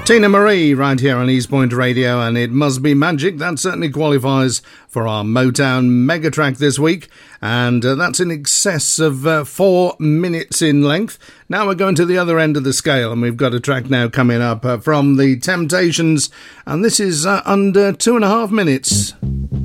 Tina Marie right here on East Point Radio, and It Must Be Magic. That certainly qualifies for our Motown mega track this week, and that's in excess of 4 minutes in length. Now we're going to the other end of the scale, and we've got a track now coming up from The Temptations, and this is under 2.5 minutes.